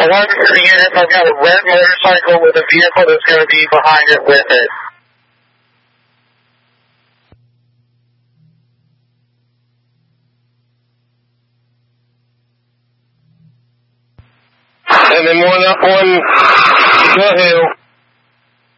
Alert to the units, I've got a red motorcycle with a vehicle that's going to be behind it with it. And then one up on the hill.